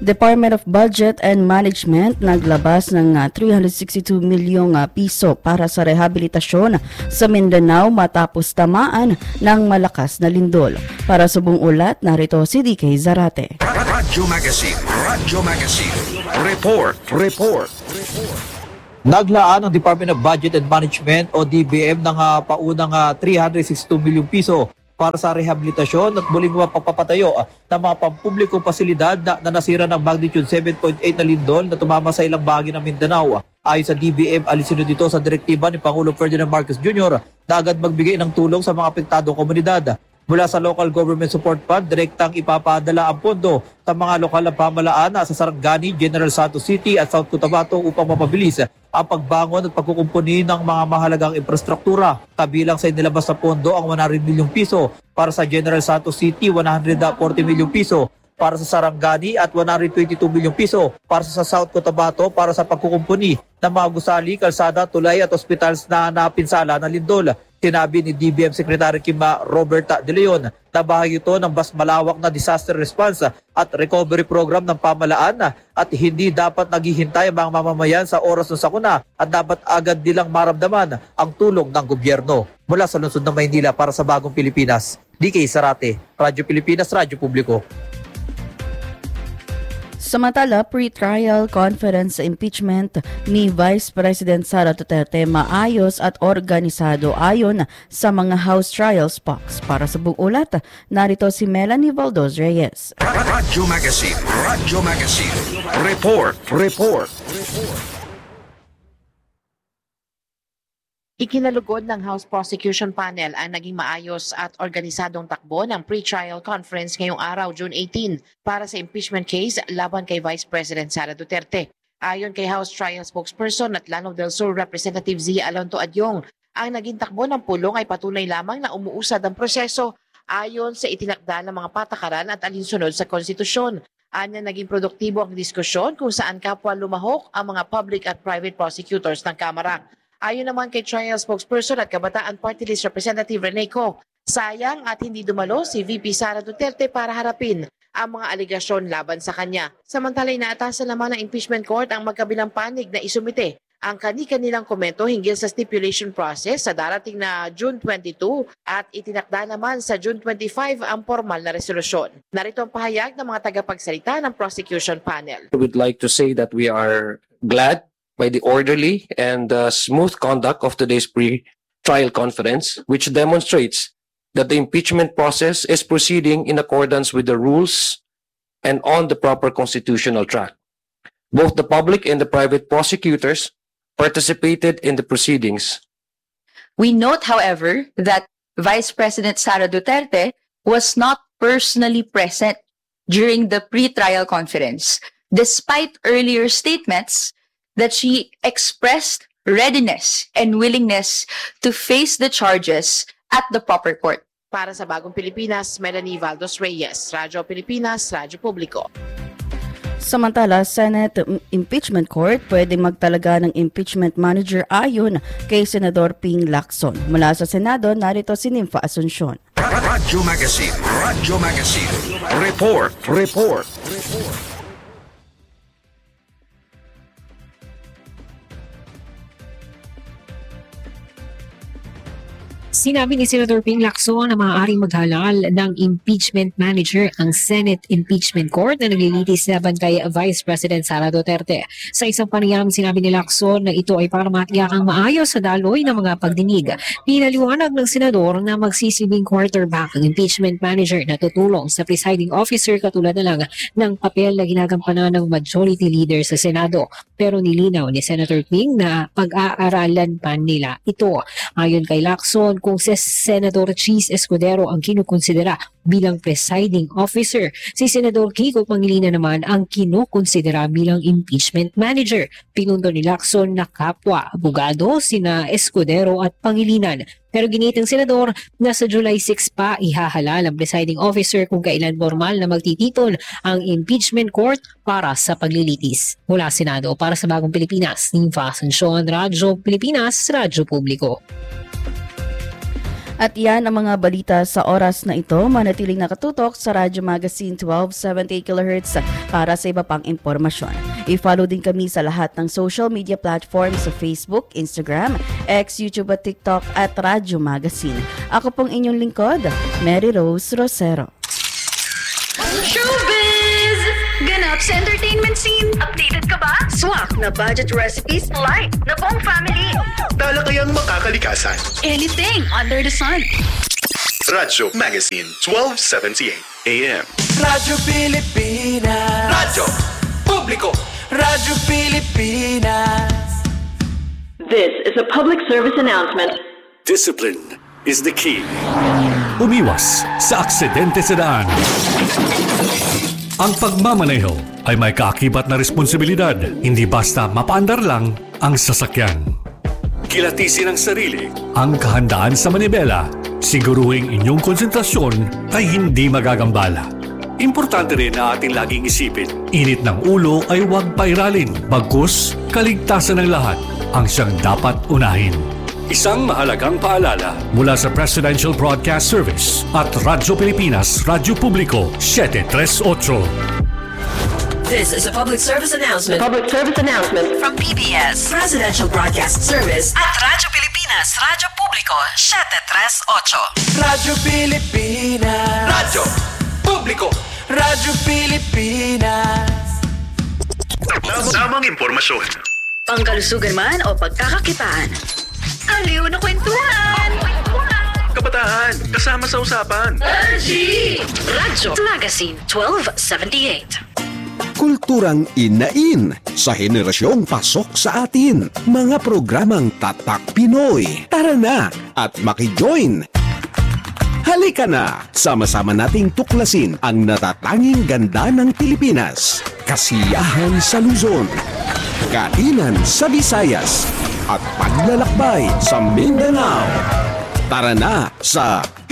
Department of Budget and Management naglabas ng 362 milyong piso para sa rehabilitasyon sa Mindanao matapos tamaan ng malakas na lindol. Para sa buong ulat, narito si DK Zarate. Radyo Magazine. Report. Naglaan ang Department of Budget and Management o DBM ng paunang 362 milyong piso para sa rehabilitasyon at muling mapapatayo ng mga pampublikong pasilidad na nasira ng magnitude 7.8 na lindol na tumama sa ilang bahagi ng Mindanao. Ayon sa DBM, alisunod dito sa direktiba ni Pangulong Ferdinand Marcos Jr. na agad magbigay ng tulong sa mga apektadong komunidad. Mula sa Local Government Support Fund, direktang ipapadala ang pondo sa mga lokal na pamahalaan sa Sarangani, General Santos City at South Cotabato upang mapabilis ang pagbangon at pagkukumpuni ng mga mahalagang infrastruktura. Kabilang sa inilabas na pondo ang 100 milyong piso para sa General Santos City, 140 milyong piso para sa Sarangani at 122 milyong piso para sa South Cotabato para sa pagkukumpuni ng mga gusali, kalsada, tulay at ospitals na napinsala ng lindol. Sinabi ni DBM Secretary Kim Roberta De Leon na bahagi ito ng mas malawak na disaster response at recovery program ng pamahalaan at hindi dapat naghihintay ang mga mamamayan sa oras ng sakuna at dapat agad nilang maramdaman ang tulong ng gobyerno. Mula sa lungsod ng Maynila para sa Bagong Pilipinas, DK Zarate, Radyo Pilipinas, Radyo Publiko. Samantala, pre-trial conference sa impeachment ni Vice President Sara Duterte maayos at organisado ayon sa mga House Trials POCs. Para sa buong ulat, narito si Melanie Valdos Reyes. Radyo Magazine. Report. Ikinalugod ng House Prosecution Panel ang naging maayos at organisadong takbo ng pre-trial conference ngayong araw, June 18, para sa impeachment case laban kay Vice President Sara Duterte. Ayon kay House Trial Spokesperson at Lanao del Sur Representative Zia Alonto Adyong, ang naging takbo ng pulong ay patunay lamang na umuusad ang proseso ayon sa itinakda ng mga patakaran at alinsunod sa konstitusyon. Anya naging produktibo ang diskusyon kung saan kapwa lumahok ang mga public at private prosecutors ng Kamara. Ayon naman kay Trial Spokesperson at Kabataan Party List Representative Rene Co, sayang at hindi dumalo si VP Sara Duterte para harapin ang mga aligasyon laban sa kanya. Samantala, inaatasan naman ng impeachment court ang magkabilang panig na isumite ang kani-kanilang komento hinggil sa stipulation process sa darating na June 22 at itinakda naman sa June 25 ang formal na resolusyon. Narito ang pahayag ng mga tagapagsalita ng prosecution panel. I would like to say that we are glad by the orderly and smooth conduct of today's pre-trial conference, which demonstrates that the impeachment process is proceeding in accordance with the rules and on the proper constitutional track. Both the public and the private prosecutors participated in the proceedings. We note, however, that Vice President Sara Duterte was not personally present during the pre-trial conference, despite earlier statements that she expressed readiness and willingness to face the charges at the proper court. Para sa Bagong Pilipinas, Melanie Valdos Reyes, Radyo Pilipinas, Radyo Publiko. Samantala, Senate Impeachment Court pwede magtalaga ng impeachment manager ayon kay Senador Ping Lacson. Mula sa Senado, narito si Nympha Asuncion. Radyo Magazine. Report. Sinabi ni Senator Ping Lacson na maaaring maghalal ng impeachment manager ang Senate Impeachment Court na naglilitis laban kay Vice President Sara Duterte. Sa isang panayam, sinabi ni Lacson na ito ay para matiyakang maayos sa daloy ng mga pagdinig. Pinaliwanag ng senador na magsisilbing quarterback ang impeachment manager na tutulong sa presiding officer katulad na lang ng papel na ginagampanan ng majority leader sa Senado. Pero nilinaw ni Senator Ping na pag-aaralan pa nila ito. Ayon kay Lacson, kung si Senator Cheese Escudero ang kinukonsidera bilang presiding officer, si Senador Kiko Pangilinan naman ang kinukonsidera bilang impeachment manager. Pinunto ni Lacson na kapwa abogado sina Escudero at Pangilinan. Pero ginit ng senador na sa July 6 pa ihahalal ang presiding officer kung kailan formal na magtititon ang impeachment court para sa paglilitis. Mula Senado para sa Bagong Pilipinas, Nympha Asuncion, Radyo Pilipinas, Radyo Publiko. At yan ang mga balita sa oras na ito. Manatiling nakatutok sa Radyo Magazine 1270 kHz para sa iba pang impormasyon. I-follow din kami sa lahat ng social media platforms sa Facebook, Instagram, X, YouTube at TikTok at Radyo Magazine. Ako pong inyong lingkod, Mary Rose Rosero. Showbiz! Ganap sa entertainment scene. Updated ka ba? Swak na budget recipes like na buong family. Dala kayang makakalikasan. Anything under the sun. Radyo Magazine 1278 AM. Radyo Pilipinas. Radyo Publiko. Radyo Pilipinas. This is a public service announcement. Discipline is the key. Umiwas sa aksidente sa daan. Ang pagmamaneho ay may kaakibat na responsibilidad, hindi basta mapaandar lang ang sasakyan. Kilatisin ang sarili, ang kahandaan sa manibela, siguruhing inyong konsentrasyon ay hindi magagambala. Importante rin na ating laging isipin, init ng ulo ay huwag pairalin, bagkus kaligtasan ng lahat ang siyang dapat unahin. Isang mahalagang paalala mula sa Presidential Broadcast Service at Radyo Pilipinas, Radyo Publiko, 738. This is a public service announcement. Public service announcement From PBS, Presidential Broadcast Service at Radyo Pilipinas, Radyo Publiko, 738. Radyo Pilipinas. Radyo Publiko. Radyo Pilipinas. Tamang impormasyon. Pangkalusugan man o pagkakakitaan. Aliw na kwentuhan! Kabataan, kasama sa usapan. Radyo Magazine 1278. Kulturang inain sa henerasyong pasok sa atin. Mga programang Tatak Pinoy. Tara na at makijoin! Halika na! Sama-sama nating tuklasin ang natatanging ganda ng Pilipinas. Kasiyahan sa Luzon. Kainan sa Visayas. At paglalakbay sa Mindanao. Tara na sa